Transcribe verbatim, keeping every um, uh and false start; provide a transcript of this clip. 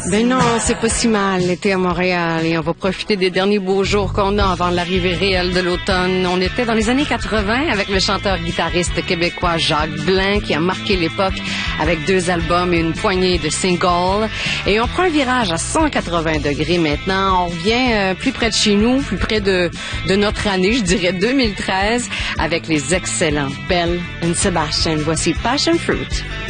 Ben non, c'est pas si mal l'été à Montréal et on va profiter des derniers beaux jours qu'on a avant l'arrivée réelle de l'automne. On était dans les années quatre-vingt avec le chanteur-guitariste québécois Jacques Blain qui a marqué l'époque avec deux albums et une poignée de singles. Et on prend un virage à cent quatre-vingts degrés maintenant. On revient euh, plus près de chez nous, plus près de, de notre année, je dirais deux mille treize, avec les excellents Belle and Sebastian. Voici Passion Fruit.